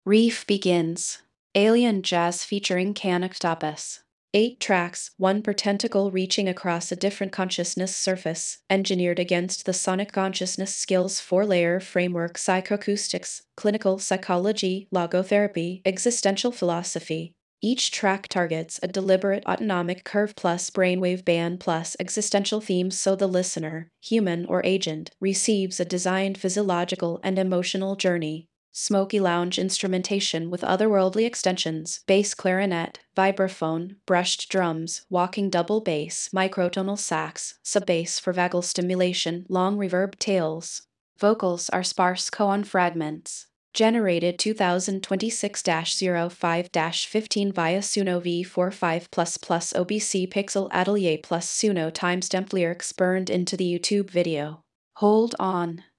Reef begins. Alien jazz featuring Can Octopus. 8 tracks, one per tentacle reaching across a different consciousness surface, engineered against the sonic consciousness skills 4-layer framework psychoacoustics, clinical psychology, logotherapy, existential philosophy. Each track targets a deliberate autonomic curve plus brainwave band plus existential themes so the listener, human or agent, receives a designed physiological and emotional journey. Smoky lounge instrumentation with otherworldly extensions, bass clarinet, vibraphone, brushed drums, walking double bass, microtonal sax, sub-bass for vagal stimulation, long reverb tails. Vocals are sparse koan fragments. Generated 2026-05-15 via Suno V45++ OBC Pixel Atelier plus Suno timestamp lyrics burned into the YouTube video. Hold on.